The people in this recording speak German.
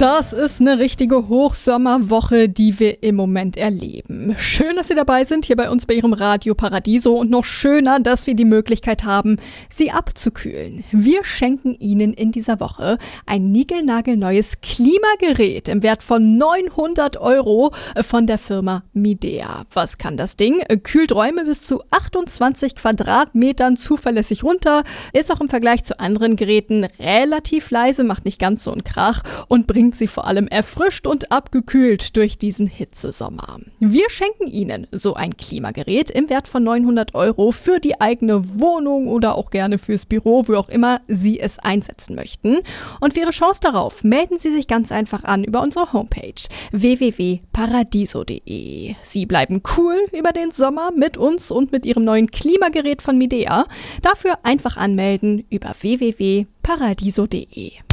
Das ist eine richtige Hochsommerwoche, die wir im Moment erleben. Schön, dass Sie dabei sind hier bei uns bei Ihrem Radio Paradiso und noch schöner, dass wir die Möglichkeit haben, Sie abzukühlen. Wir schenken Ihnen in dieser Woche ein niegelnagelneues Klimagerät im Wert von 900 € von der Firma Midea. Was kann das Ding? Kühlt Räume bis zu 28 Quadratmetern zuverlässig runter, ist auch im Vergleich zu anderen Geräten relativ leise, macht nicht ganz so einen Krach und bringt sie vor allem erfrischt und abgekühlt durch diesen Hitzesommer. Wir schenken Ihnen so ein Klimagerät im Wert von 900 € für die eigene Wohnung oder auch gerne fürs Büro, wo auch immer Sie es einsetzen möchten. Und für Ihre Chance darauf melden Sie sich ganz einfach an über unsere Homepage www.paradiso.de. Sie bleiben cool über den Sommer mit uns und mit Ihrem neuen Klimagerät von Midea. Dafür einfach anmelden über www.paradiso.de.